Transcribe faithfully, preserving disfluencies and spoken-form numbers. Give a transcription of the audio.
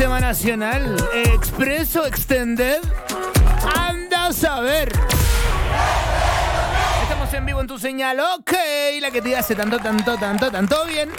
tema nacional. Expreso Extended. Anda a saber. Estamos en vivo en tu señal. Ok, la que te hace tanto, tanto, tanto, tanto bien.